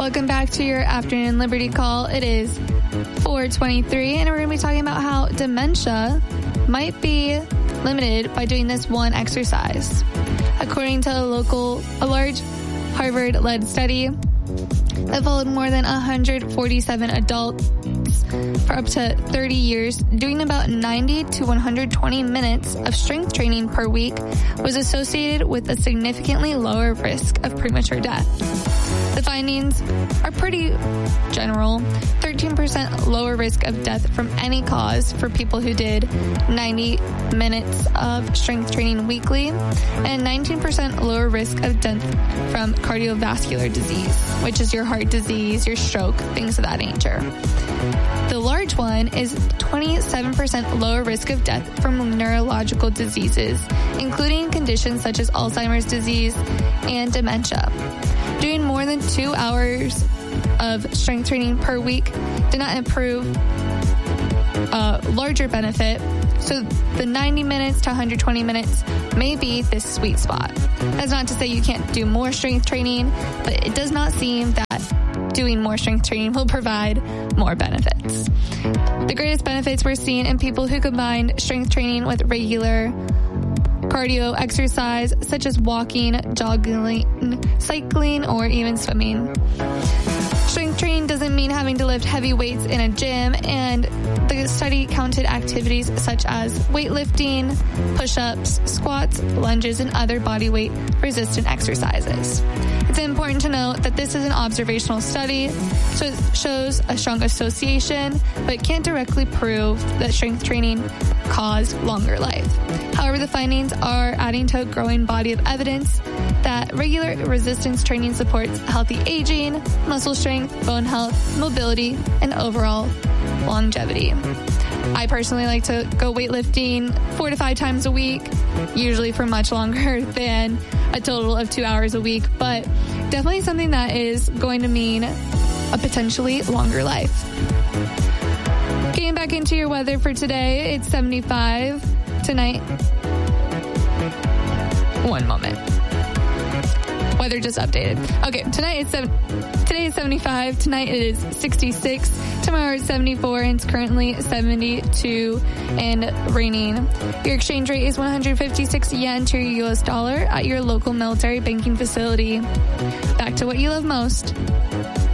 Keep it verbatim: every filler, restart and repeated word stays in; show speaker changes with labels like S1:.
S1: welcome back to your afternoon Liberty Call. It is four twenty-three, and we're going to be talking about how dementia might be limited by doing this one exercise. According to a local, a large Harvard-led study that followed more than one hundred forty-seven adults for up to thirty years, doing about ninety to one hundred twenty minutes of strength training per week was associated with a significantly lower risk of premature death. The findings are pretty general. thirteen percent lower risk of death from any cause for people who did ninety minutes of strength training weekly, and nineteen percent lower risk of death from cardiovascular disease, which is your heart disease, your stroke, things of that nature. The large one is twenty-seven percent lower risk of death from neurological diseases, including conditions such as Alzheimer's disease and dementia. Doing more than two hours of strength training per week did not improve a larger benefit, so the ninety minutes to one hundred twenty minutes may be this sweet spot. That's not to say you can't do more strength training, but it does not seem that doing more strength training will provide more benefits. The greatest benefits we're seeing in people who combine strength training with regular cardio exercise, such as walking, jogging, cycling, or even swimming. Strength training doesn't mean having to lift heavy weights in a gym, and the study counted activities such as weightlifting, push-ups, squats, lunges, and other body weight resistant exercises. It's important to note that this is an observational study, so it shows a strong association, but it can't directly prove that strength training caused longer life. However, the findings are adding to a growing body of evidence that regular resistance training supports healthy aging, muscle strength, bone health, mobility, and overall longevity. I personally like to go weightlifting four to five times a week, usually for much longer than a total of two hours a week, but definitely something that is going to mean a potentially longer life. Getting back into your weather for today, it's seventy-five tonight. One moment. Weather just updated. Okay, tonight it's seven. Today is seventy-five. Tonight it is sixty-six. Tomorrow it's seventy-four, and it's currently seventy-two and raining. Your exchange rate is one hundred fifty-six yen to your U S dollar at your local military banking facility. Back to what you love most.